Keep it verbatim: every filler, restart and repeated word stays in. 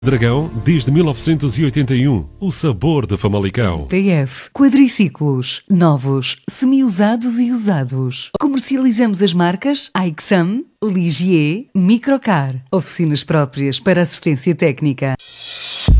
Dragão, desde mil novecentos e oitenta e um. O sabor de Famalicão. P F Quadriciclos. Novos, semi-usados e usados. Comercializamos as marcas Aixam, Ligier, Microcar. Oficinas próprias para assistência técnica.